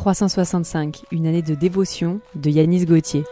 365, une année de dévotion de Yanis Gauthier.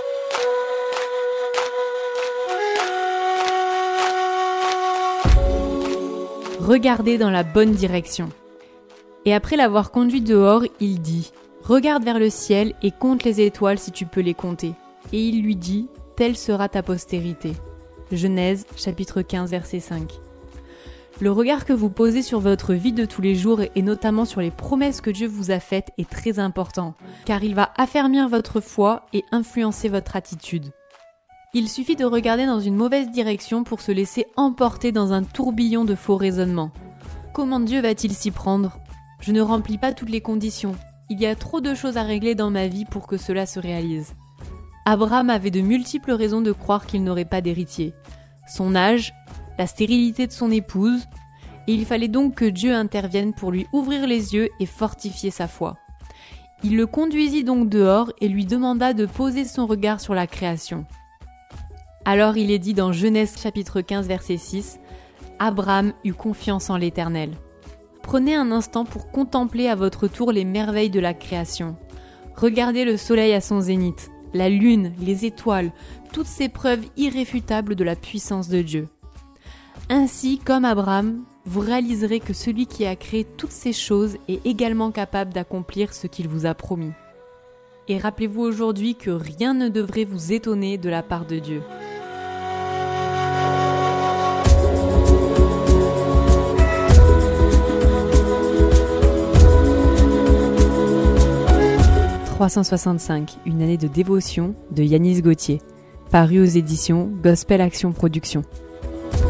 Regardez dans la bonne direction. Et après l'avoir conduit dehors, il dit « Regarde vers le ciel et compte les étoiles si tu peux les compter. » Et il lui dit « Telle sera ta postérité. » Genèse, chapitre 15, verset 5. Le regard que vous posez sur votre vie de tous les jours et notamment sur les promesses que Dieu vous a faites est très important, car il va affermir votre foi et influencer votre attitude. Il suffit de regarder dans une mauvaise direction pour se laisser emporter dans un tourbillon de faux raisonnements. Comment Dieu va-t-il s'y prendre ? Je ne remplis pas toutes les conditions. Il y a trop de choses à régler dans ma vie pour que cela se réalise. Abraham avait de multiples raisons de croire qu'il n'aurait pas d'héritier. Son âge, la stérilité de son épouse, et il fallait donc que Dieu intervienne pour lui ouvrir les yeux et fortifier sa foi. Il le conduisit donc dehors et lui demanda de poser son regard sur la création. Alors il est dit dans Genèse chapitre 15 verset 6, « Abraham eut confiance en l'Éternel ». Prenez un instant pour contempler à votre tour les merveilles de la création. Regardez le soleil à son zénith, la lune, les étoiles, toutes ces preuves irréfutables de la puissance de Dieu. Ainsi, comme Abraham, vous réaliserez que celui qui a créé toutes ces choses est également capable d'accomplir ce qu'il vous a promis. Et rappelez-vous aujourd'hui que rien ne devrait vous étonner de la part de Dieu. « 365, une année de dévotion de Yanis Gauthier, paru aux éditions Gospel Action Production.